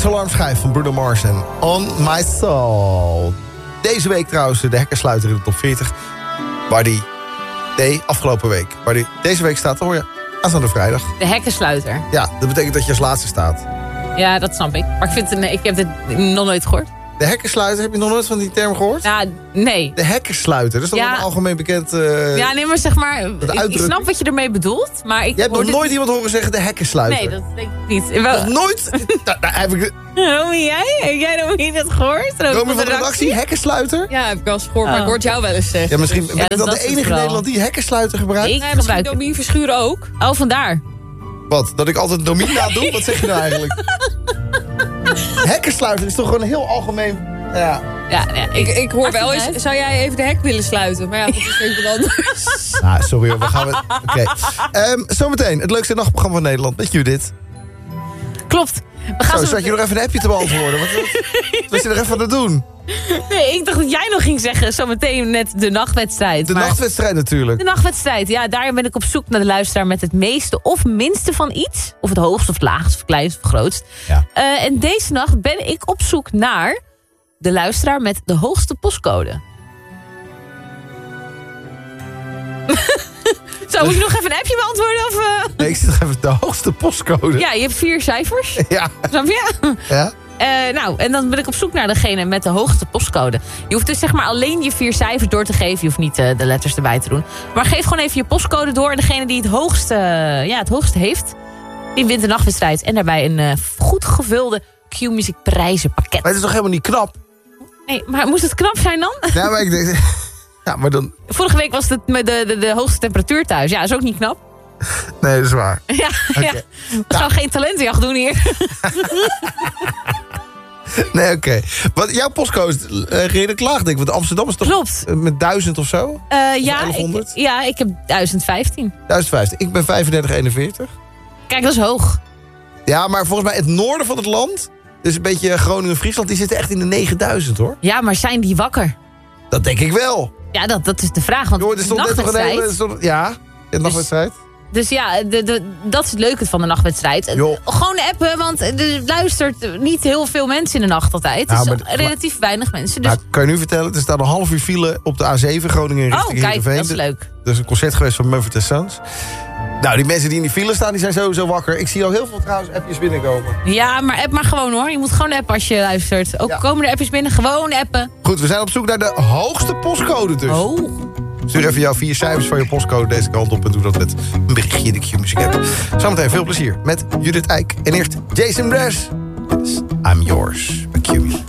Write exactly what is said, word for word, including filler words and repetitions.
X Alarmschijf van Bruno Mars en On My Soul. Deze week trouwens de hekkersluiter in de top veertig. Waar die... Nee, afgelopen week. Waar die deze week staat, hoor je aanstaande vrijdag. De hekkensluiter. Ja, dat betekent dat je als laatste staat. Ja, dat snap ik. Maar ik, vind het, nee, ik heb dit nog nooit gehoord. De hekkersluiter, heb je nog nooit van die term gehoord? Ja, nee. De hekkersluiter, dat is toch Ja. een algemeen bekend... Uh, Ja, nee, maar zeg maar... Ik, ik snap wat je ermee bedoelt, maar ik... Jij hebt nog dit... nooit iemand horen zeggen de hekkersluiter? Nee, dat denk ik niet. Wel... Nog nooit? nou, nou, heb ik... Romy, jij? Heb jij Romy dat gehoord? Romy van de redactie, hekkersluiter? Ja, heb ik wel eens gehoord, maar Oh. ik hoor het jou wel eens zeggen. Ja, misschien ben Ja, ik dat dan was de het enige in vooral. Nederland die hekkersluiter gebruikt? Ik Nee, misschien gebruik het. Domien Verschuren ook. Oh, vandaar. Wat? Dat ik altijd Domien nadoe? Wat zeg je nou eigenlijk? Hekkersluiter is toch gewoon een heel algemeen... Ja. Ja, ja, Ik, ik hoor Maakt wel niet eens, uit. zou jij even de hek willen sluiten? Maar ja, dat is even wat anders. Ah, sorry hoor, we gaan... We... Oké. Okay. Um, zometeen, het leukste nachtprogramma van Nederland met Judith. Klopt. We gaan Zo, zo... zat je nog even een appje te beantwoorden? Wat was je er even aan het doen? Nee, ik dacht dat jij nog ging zeggen, zometeen net de nachtwedstrijd. De maar... nachtwedstrijd natuurlijk. De nachtwedstrijd, ja, daarin ben ik op zoek naar de luisteraar met het meeste of minste van iets. Of het hoogst of het laagst of kleinst of grootst. Ja. Uh, en deze nacht ben ik op zoek naar de luisteraar met de hoogste postcode. Zo, moet je nog even een appje beantwoorden? Of, uh... Nee, ik zit nog even de hoogste postcode. Ja, je hebt vier cijfers. Ja. Snap je? Ja? Uh, nou, en dan ben ik op zoek naar degene met de hoogste postcode. Je hoeft dus zeg maar alleen je vier cijfers door te geven. Je hoeft niet uh, de letters erbij te doen. Maar geef gewoon even je postcode door. En degene die het hoogste, uh, ja, het hoogste heeft, die wint de nachtwedstrijd. En daarbij een uh, goed gevulde Q-Music prijzenpakket. Maar het is toch helemaal niet knap? Nee, maar moest het knap zijn dan? Ja, maar ik denk... Ja, maar dan... Vorige week was het met de, de, de hoogste temperatuur thuis. Ja, is ook niet knap. Nee, dat is waar. Ja, Okay. ja. We gaan nou. geen talentenjacht doen hier. Nee, oké. Okay. Wat jouw postcode is uh, redelijk laag, denk ik. Want Amsterdam is toch Klopt. Uh, met duizend of zo? Uh, ja, elfhonderd? ik, ja, ik heb duizend vijftien. duizend vijftien. Ik ben vijfendertig eenenveertig. Kijk, dat is hoog. Ja, maar volgens mij het noorden van het land... Dus een beetje Groningen, Friesland... die zitten echt in de negenduizend, hoor. Ja, maar zijn die wakker? Dat denk ik wel. Ja, dat, dat is de vraag. Want Joh, er stond net nog een hele... Stond, ja, de nachtwedstrijd. Dus ja, de, de, dat is het leuke van de nachtwedstrijd. Jo. Gewoon appen, want er luistert niet heel veel mensen in de nacht altijd. Nou, dus maar, relatief maar, weinig mensen. Dus... Nou, kan je nu vertellen, er staat een half uur file op de A zeven Groningen richting Oh, kijk, Heerenveen. dat is leuk. Er is een concert geweest van Mumford Sons. Nou, die mensen die in die file staan, die zijn sowieso wakker. Ik zie al heel veel trouwens appjes binnenkomen. Ja, maar app maar gewoon hoor. Je moet gewoon appen als je luistert. Ook Ja. komen er appjes binnen, gewoon appen. Goed, we zijn op zoek naar de hoogste postcode dus. Oh. Stuur even jouw vier cijfers van je postcode deze kant op... en doe dat met een berichtje in de Q-Music app. Zometeen veel plezier met Judith Eyck. En eerst Jason Mraz. Yes, I'm yours bij Q-Music.